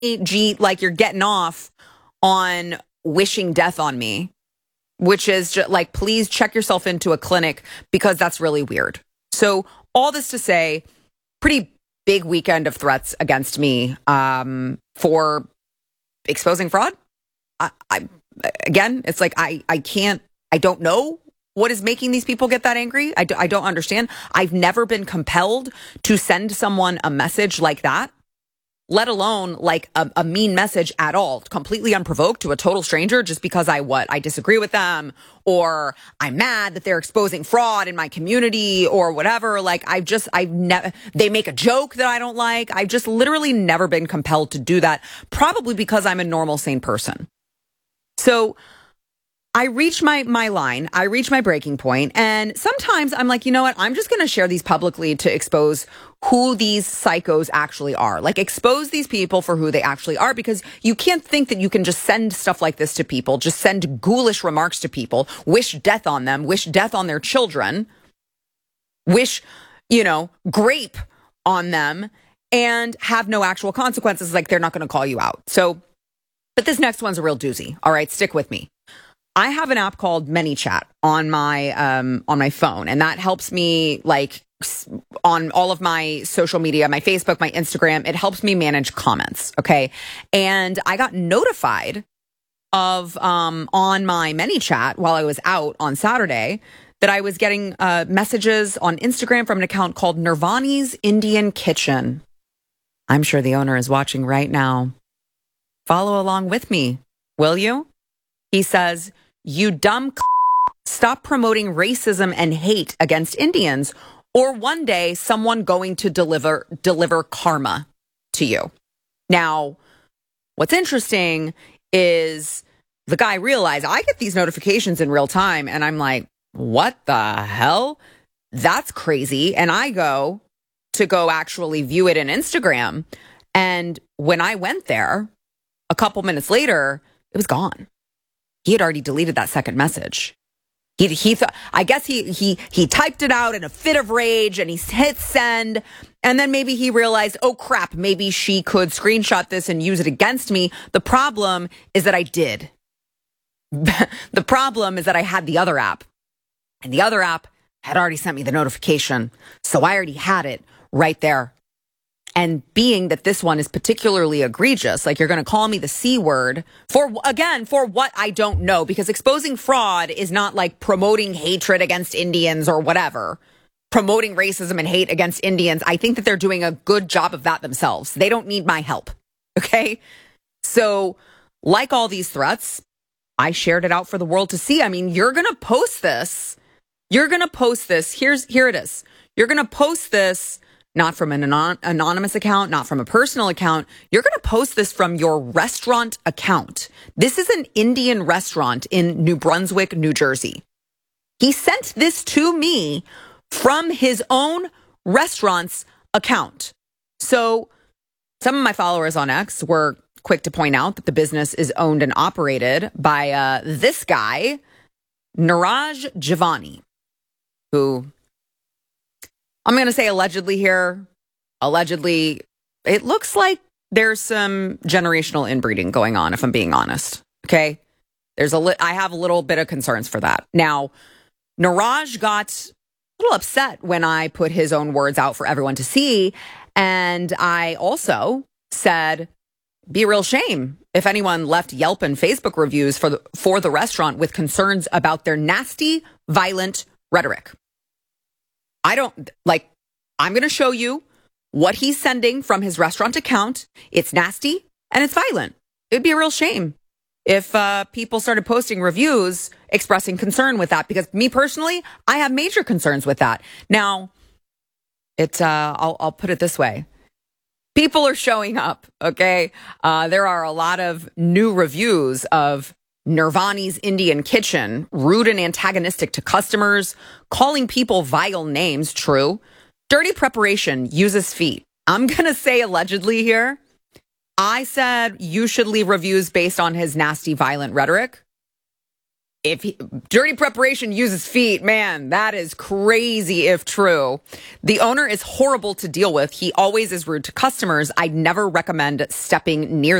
Gee, like you're getting off on wishing death on me, which is just like, please check yourself into a clinic because that's really weird. So all this to say, pretty big weekend of threats against me for exposing fraud. Again, it's like I don't know what is making these people get that angry. I don't understand. I've never been compelled to send someone a message like that, let alone like a mean message at all, completely unprovoked to a total stranger just because I disagree with them or I'm mad that they're exposing fraud in my community or whatever. Like they make a joke that I don't like. I've just literally never been compelled to do that, probably because I'm a normal, sane person. So I reach my line, I reach my breaking point, and sometimes I'm like, you know what, I'm just going to share these publicly to expose who these psychos actually are. Like, expose these people for who they actually are, because you can't think that you can just send stuff like this to people, just send ghoulish remarks to people, wish death on them, wish death on their children, wish, grape on them, and have no actual consequences, like they're not going to call you out. So, but this next one's a real doozy. All right, stick with me. I have an app called ManyChat on my phone, and that helps me like on all of my social media, my Facebook, my Instagram. It helps me manage comments. Okay. And I got notified of on my ManyChat while I was out on Saturday that I was getting messages on Instagram from an account called Nirvani's Indian Kitchen. I'm sure the owner is watching right now. Follow along with me, will you? He says, "You dumb stop promoting racism and hate against Indians, or one day someone going to deliver karma to you." Now, what's interesting is the guy realized I get these notifications in real time, and I'm like, what the hell? That's crazy. And I go actually view it in Instagram. And when I went there, a couple minutes later, it was gone. He had already deleted that second message. He thought, I guess he typed it out in a fit of rage and he hit send. And then maybe he realized, oh crap, maybe she could screenshot this and use it against me. The problem is that I did. The problem is that I had the other app, and the other app had already sent me the notification. So I already had it right there. And being that this one is particularly egregious, like you're going to call me the C word for what I don't know, because exposing fraud is not like promoting hatred against Indians or whatever, promoting racism and hate against Indians. I think that they're doing a good job of that themselves. They don't need my help. Okay. So like all these threats, I shared it out for the world to see. I mean, you're going to post this. Here it is. You're going to post this not from an anonymous account, not from a personal account. You're going to post this from your restaurant account. This is an Indian restaurant in New Brunswick, New Jersey. He sent this to me from his own restaurant's account. So some of my followers on X were quick to point out that the business is owned and operated by this guy, Niraj Javani, who I'm going to say allegedly here. Allegedly, it looks like there's some generational inbreeding going on, if I'm being honest. Okay. I have a little bit of concerns for that. Now, Niraj got a little upset when I put his own words out for everyone to see. And I also said, be a real shame if anyone left Yelp and Facebook reviews for the restaurant with concerns about their nasty, violent rhetoric. I'm going to show you what he's sending from his restaurant account. It's nasty and it's violent. It would be a real shame if people started posting reviews expressing concern with that, because me personally, I have major concerns with that. Now, I'll put it this way. People are showing up, okay? There are a lot of new reviews of Nirvani's Indian Kitchen, rude and antagonistic to customers, calling people vile names, true. Dirty preparation, uses feet. I'm going to say allegedly here. I said you should leave reviews based on his nasty, violent rhetoric. Dirty preparation uses feet, man, that is crazy if true. The owner is horrible to deal with. He always is rude to customers. I'd never recommend stepping near